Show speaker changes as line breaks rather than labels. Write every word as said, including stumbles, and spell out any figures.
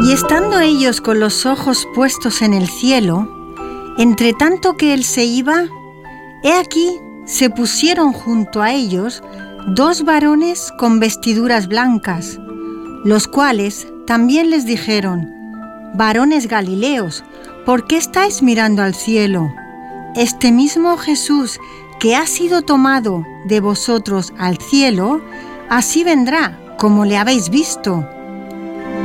Y estando ellos con los ojos puestos en el cielo, entre tanto que él se iba, he aquí se pusieron junto a ellos dos varones con vestiduras blancas, los cuales también les dijeron: varones Galileos, ¿por qué estáis mirando al cielo? Este mismo Jesús que ha sido tomado de vosotros al cielo, así vendrá como le habéis visto